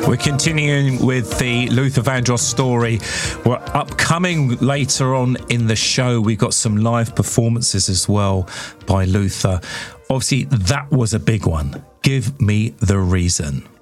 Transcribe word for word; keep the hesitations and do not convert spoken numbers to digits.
We're continuing with the Luther Vandross story. We're upcoming later on in the show. We've got some live performances as well by Luther. Obviously, that was a big one. Give me the reason.